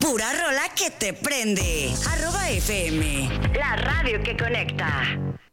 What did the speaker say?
Pura rola que te prende. @FM, la radio que conecta.